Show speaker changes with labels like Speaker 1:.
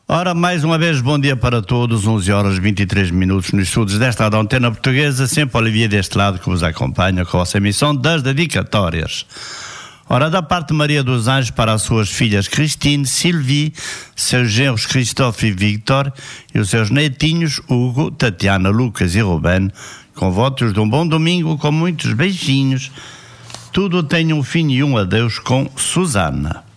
Speaker 1: Ora, mais uma vez, bom dia para todos, 11h23 nos estudos desta Antena Portuguesa, sempre Olivier deste lado que vos acompanha com a vossa emissão das dedicatórias. Ora, da parte de Maria dos Anjos para as suas filhas Cristine, Sylvie, seus genros Christophe e Victor e os seus netinhos Hugo, Tatiana, Lucas e Ruben, com votos de um bom domingo com muitos beijinhos. Tudo tem um fim e um adeus com Susana.